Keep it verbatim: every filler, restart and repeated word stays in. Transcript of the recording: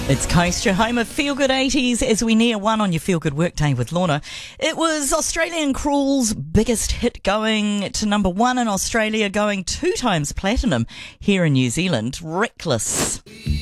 It's Coast, your home of Feel Good eighties, as we near one on your Feel Good Workday with Lorna. It was Australian Crawl's biggest hit, going to number one in Australia, going two times platinum here in New Zealand. Reckless.